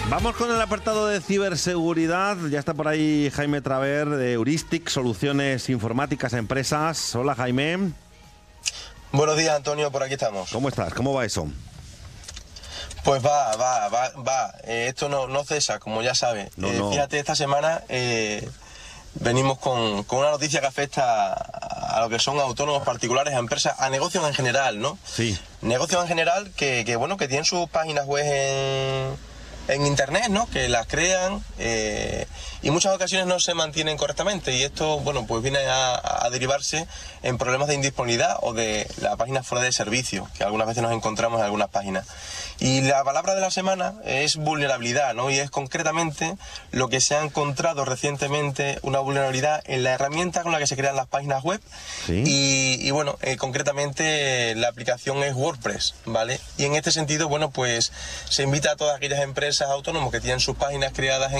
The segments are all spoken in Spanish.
Vamos con el apartado de ciberseguridad. Ya está por ahí Jaime Traver de Heuristic, Soluciones Informáticas a Empresas. Hola, Jaime. Buenos días, Antonio, por aquí estamos. ¿Cómo estás? ¿Cómo va eso? Pues va. Esto no cesa, como ya sabes. No. Fíjate, esta semana venimos con una noticia que afecta a lo que son autónomos particulares, a empresas, a negocios en general, ¿no? Sí. Negocios en general que tienen sus páginas web en internet, ¿no? Que las crean y en muchas ocasiones no se mantienen correctamente, y esto, pues viene a derivarse en problemas de indisponibilidad o de la página fuera de servicio, que algunas veces nos encontramos en algunas páginas. Y la palabra de la semana es vulnerabilidad, ¿no? Y es concretamente lo que se ha encontrado recientemente, una vulnerabilidad en la herramienta con la que se crean las páginas web. Sí. Concretamente la aplicación es WordPress, ¿vale? Y en este sentido, pues se invita a todas aquellas empresas autónomas que tienen sus páginas creadas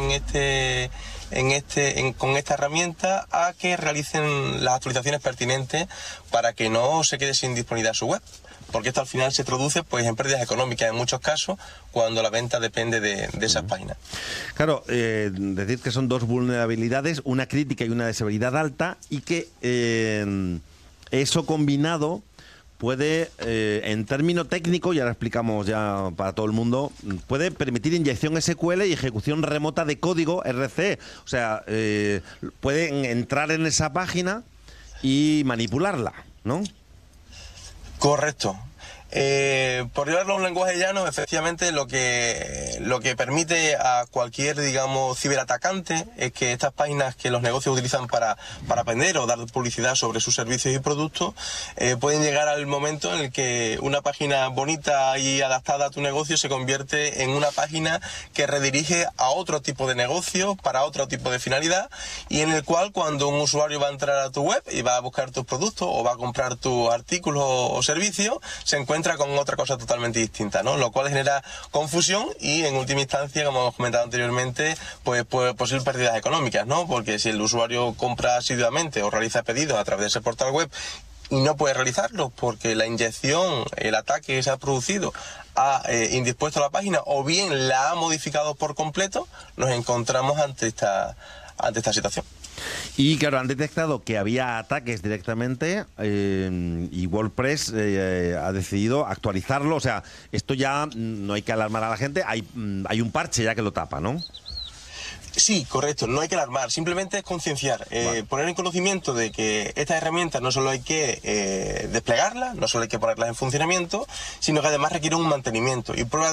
con esta herramienta a que realicen las actualizaciones pertinentes para que no se quede sin disponibilidad su web, porque esto al final se traduce en pérdidas económicas en muchos casos cuando la venta depende de esas páginas. Claro, decir que son dos vulnerabilidades, una crítica y una de severidad alta, y que eso combinado puede, en término técnico, y ahora explicamos ya para todo el mundo, puede permitir inyección SQL y ejecución remota de código RC. O sea, pueden entrar en esa página y manipularla, ¿no? Correcto. Por llevarlo a un lenguaje llano, efectivamente lo que permite a cualquier, ciberatacante es que estas páginas que los negocios utilizan para vender o dar publicidad sobre sus servicios y productos, pueden llegar al momento en el que una página bonita y adaptada a tu negocio se convierte en una página que redirige a otro tipo de negocio para otro tipo de finalidad, y en el cual cuando un usuario va a entrar a tu web y va a buscar tus productos o va a comprar tus artículos o servicios, se encuentra con otra cosa totalmente distinta, ¿no? Lo cual genera confusión y, en última instancia, como hemos comentado anteriormente, posibles pérdidas económicas, ¿no? Porque si el usuario compra asiduamente o realiza pedidos a través de ese portal web y no puede realizarlo porque la inyección, el ataque que se ha producido ha indispuesto la página o bien la ha modificado por completo, nos encontramos ante esta situación. Y claro, han detectado que había ataques directamente y WordPress ha decidido actualizarlo. O sea, esto ya no hay que alarmar a la gente, hay un parche ya que lo tapa, ¿no? Sí, correcto, no hay que alarmar, simplemente es concienciar, poner en conocimiento de que estas herramientas no solo hay que desplegarlas, no solo hay que ponerlas en funcionamiento, sino que además requieren un mantenimiento. Y prueba